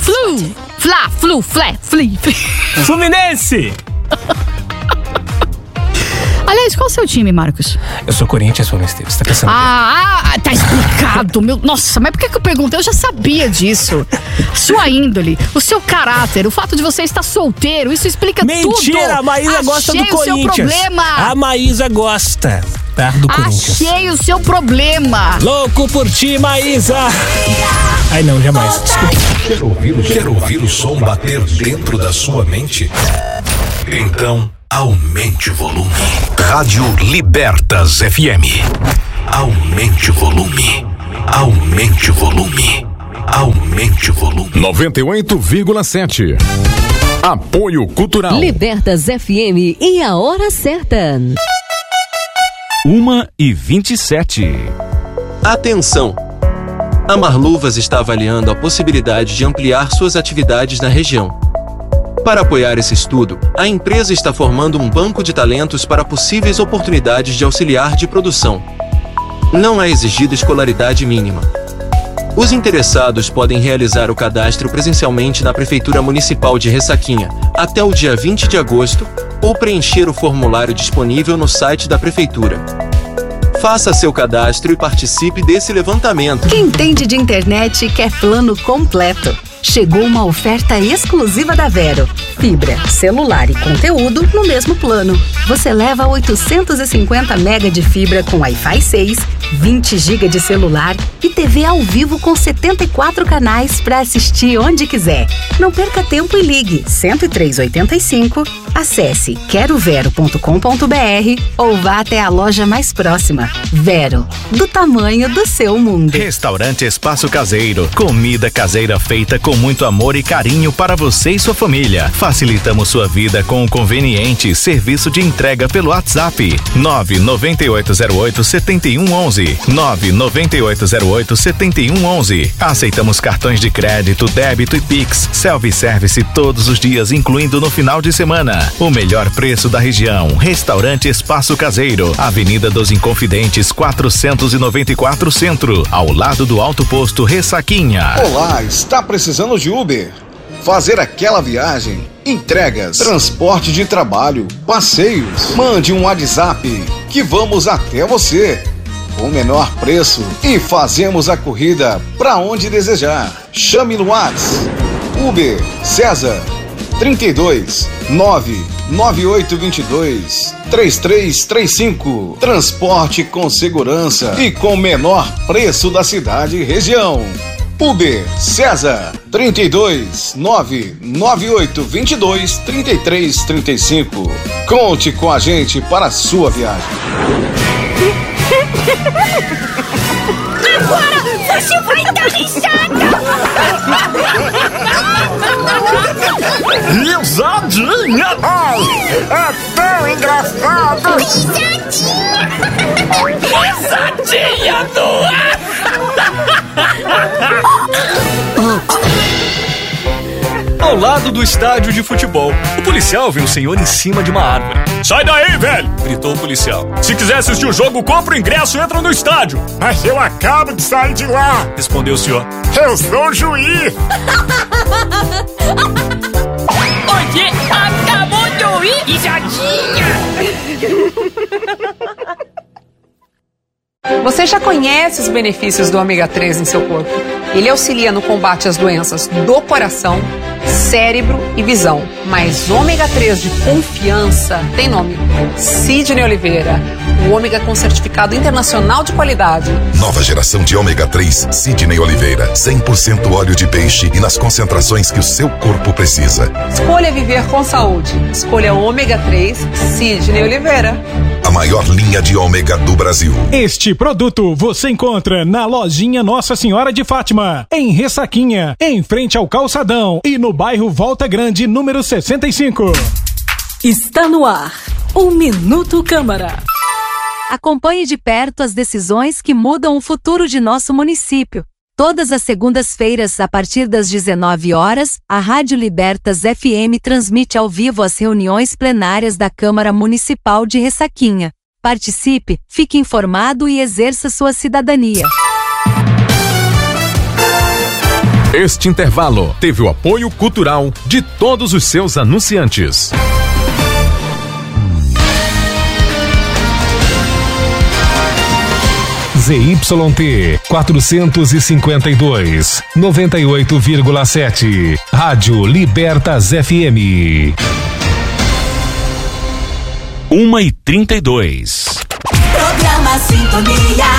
Fluminense! Aliás, qual é o seu time, Marcos? Eu sou Corinthians, Fluminense. Você tá pensando? Tá explicado, meu. Nossa, mas por que eu perguntei? Eu já sabia disso. Sua índole, o seu caráter, o fato de você estar solteiro, isso explica tudo. Mentira, a Maísa gosta do Corinthians. Achei o seu problema. A Maísa gosta, tá? Do Corinthians. Achei o seu problema. Louco por ti, Maísa. Ai, não, jamais. Desculpa. Quer ouvir o som bater dentro da sua mente? Então, aumente o volume. Rádio Libertas FM. Aumente o volume. Aumente o volume. Aumente o volume. 98,7. Apoio Cultural. Libertas FM e a hora certa. 1h27. Atenção! A Marluvas está avaliando a possibilidade de ampliar suas atividades na região. Para apoiar esse estudo, a empresa está formando um banco de talentos para possíveis oportunidades de auxiliar de produção. Não é exigida escolaridade mínima. Os interessados podem realizar o cadastro presencialmente na Prefeitura Municipal de Ressaquinha até o dia 20 de agosto ou preencher o formulário disponível no site da Prefeitura. Faça seu cadastro e participe desse levantamento. Quem entende de internet quer plano completo. Chegou uma oferta exclusiva da Vero. Fibra, celular e conteúdo no mesmo plano. Você leva 850 MB de fibra com Wi-Fi 6, 20 GB de celular e TV ao vivo com 74 canais para assistir onde quiser. Não perca tempo e ligue 10385, acesse querovero.com.br ou vá até a loja mais próxima. Vero, do tamanho do seu mundo. Restaurante Espaço Caseiro. Comida caseira feita com muito amor e carinho para você e sua família. Facilitamos sua vida com um conveniente serviço de entrega pelo WhatsApp 99808-7111 99808-7111. Aceitamos cartões de crédito, débito e Pix. Self-service todos os dias, incluindo no final de semana. O melhor preço da região. Restaurante Espaço Caseiro, Avenida dos Inconfidentes 494 Centro, ao lado do Alto Posto Ressaquinha. Olá, está precisando de Uber? Fazer aquela viagem? Entregas, transporte de trabalho, passeios. Mande um WhatsApp que vamos até você com o menor preço e fazemos a corrida para onde desejar. Chame no WhatsApp Uber César 32 99822 3335. Transporte com segurança e com o menor preço da cidade e região. Uber César 32 99822 3335. Conte com a gente para a sua viagem. Agora você vai dar risada! Risadinha! Ai, é tão engraçado! Risadinha! Risadinha do ar! Ao lado do estádio de futebol, o policial viu o senhor em cima de uma árvore. Sai daí, velho! Gritou o policial. Se quiser assistir o jogo, compra o ingresso e entra no estádio. Mas eu acabo de sair de lá! Respondeu o senhor. Eu sou o juiz! Você acabou de ouvir? Risadinha! Você já conhece os benefícios do ômega 3 em seu corpo. Ele auxilia no combate às doenças do coração, cérebro e visão. Mas ômega 3 de confiança tem nome: Sidney Oliveira. O ômega com certificado internacional de qualidade. Nova geração de ômega 3 Sidney Oliveira. 100% óleo de peixe e nas concentrações que o seu corpo precisa. Escolha viver com saúde. Escolha ômega 3 Sidney Oliveira. A maior linha de ômega do Brasil. Este produto você encontra na lojinha Nossa Senhora de Fátima, em Ressaquinha, em frente ao Calçadão e no bairro Volta Grande, número 65. Está no ar o Minuto Câmara. Acompanhe de perto as decisões que mudam o futuro de nosso município. Todas as segundas-feiras, a partir das 19 horas, a Rádio Libertas FM transmite ao vivo as reuniões plenárias da Câmara Municipal de Ressaquinha. Participe, fique informado e exerça sua cidadania. Este intervalo teve o apoio cultural de todos os seus anunciantes. ZYT 452, 98,7. Rádio Libertas FM. 1h32. Programa Sintonia.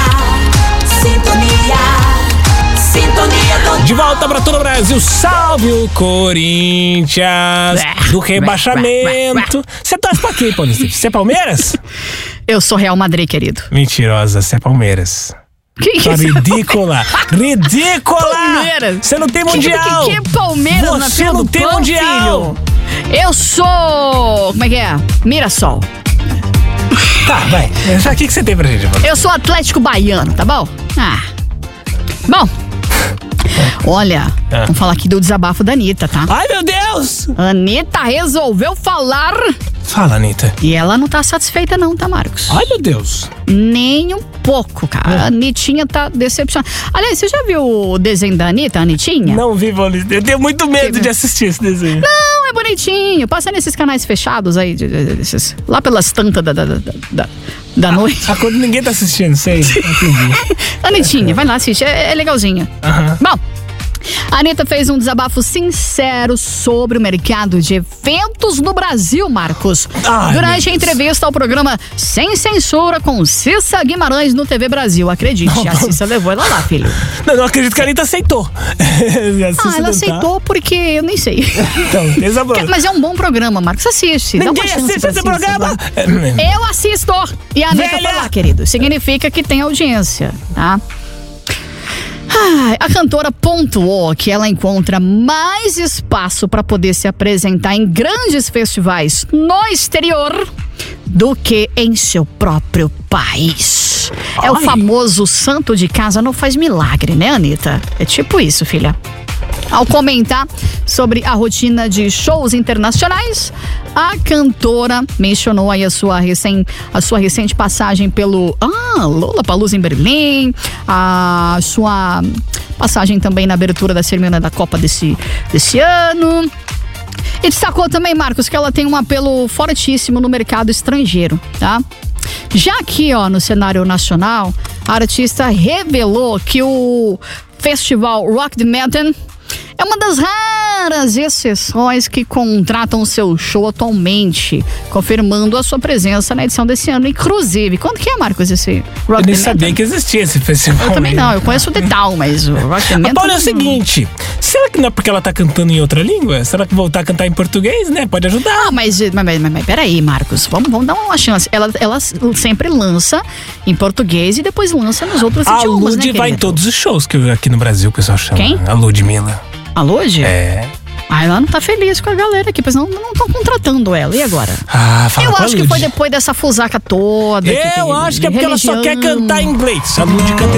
De volta pra todo o Brasil. Salve o Corinthians do rebaixamento. Você torce pra quem, Paulista? Você é Palmeiras? Eu sou Real Madrid, querido. Mentirosa, você é Palmeiras. Que isso? Ridícula! Ridícula! Palmeiras! Você não tem mundial! Que Palmeiras na Você não tem mundial! Filho. Eu sou... Como é que é? Mirassol. Tá, vai. O que você tem pra gente, mano? Eu sou Atlético Baiano, tá bom? Bom. Olha, vamos falar aqui do desabafo da Anitta, tá? Ai, meu Deus! A Anitta resolveu falar. Fala, Anitta. E ela não tá satisfeita não, tá, Marcos? Ai, meu Deus. Nem um pouco, cara. A Anitinha tá decepcionada. Aliás, você já viu o desenho da Anitta, a Anitinha? Não vi, Paulista. Eu tenho muito medo de assistir esse desenho. Não, é bonitinho. Passa nesses canais fechados aí, lá pelas tantas da noite. Quando ninguém tá assistindo, sei. Anitinha, vai lá, assiste. É legalzinho. Bom, a Anitta fez um desabafo sincero sobre o mercado de eventos no Brasil, Marcos. Durante a entrevista ao programa Sem Censura com Cissa Guimarães no TV Brasil. Acredite, a Cissa levou ela lá, filho. Não acredito que a Anitta aceitou. Ela aceitou porque eu nem sei. Então, mas é um bom programa, Marcos. Assiste. Ninguém assiste esse programa? Eu assisto. E a Anitta foi lá, querido. Significa que tem audiência, tá? A cantora pontuou que ela encontra mais espaço para poder se apresentar em grandes festivais no exterior do que em seu próprio país. É o famoso santo de casa não faz milagre, né, Anitta? É tipo isso, filha. Ao comentar sobre a rotina de shows internacionais, a cantora mencionou aí a sua recente passagem pelo Lollapalooza em Berlim, a sua passagem também na abertura da cerimônia da Copa desse ano. E destacou também, Marcos, que ela tem um apelo fortíssimo no mercado estrangeiro, tá? Já aqui, no cenário nacional, a artista revelou que o festival Rock the Mountain é uma das raras exceções que contratam o seu show atualmente, confirmando a sua presença na edição desse ano. Inclusive, quando que é, Marcos, esse Rock Eu nem sabia que existia esse festival. Eu também não, eu conheço o Detal, mas o Rock the Mountain... Paulo, é o seguinte, será que não é porque ela tá cantando em outra língua? Será que voltar a cantar em português, né? Pode ajudar. Mas peraí, Marcos, vamos dar uma chance. Ela sempre lança em português e depois lança nos outros idiomas, né, Lud vai em todos os shows que aqui no Brasil o pessoal chama. Quem? A Ludmilla. A Lud? É. Ela não tá feliz com a galera aqui, pois não estão contratando ela. E agora? Fala eu com a acho que Lud. foi depois dessa fusaca toda. Eu acho que é porque ela só quer cantar em inglês. A Lud canta